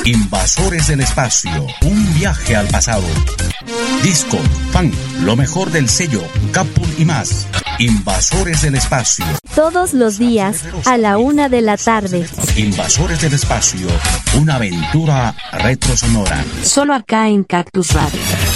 Invasores del espacio, un viaje al pasado. Disco, funk, lo mejor del sello, Capul y más. Invasores del espacio. Todos los días, a la 1 de la tarde. Invasores del espacio, una aventura retrosonora. Solo acá en Cactus Radio.